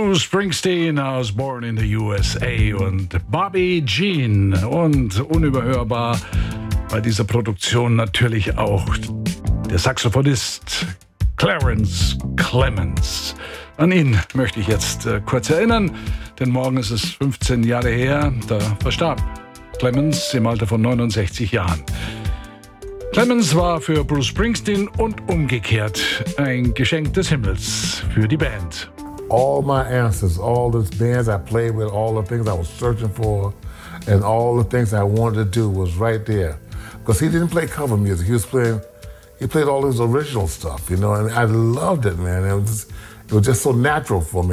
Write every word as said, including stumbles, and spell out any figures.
Bruce Springsteen aus Born in the U S A und Bobby Jean. Und unüberhörbar bei dieser Produktion natürlich auch der Saxophonist Clarence Clemons. An ihn möchte ich jetzt äh, kurz erinnern, denn morgen ist es fünfzehn Jahre her, da verstarb Clemons im Alter von neunundsechzig Jahren. Clemons war für Bruce Springsteen und umgekehrt ein Geschenk des Himmels für die Band. All my answers, all the bands I played with, all the things I was searching for, and all the things I wanted to do was right there. Because he didn't play cover music, he was playing, he played all his original stuff, you know, and I loved it, man. It was just, it was just so natural for me.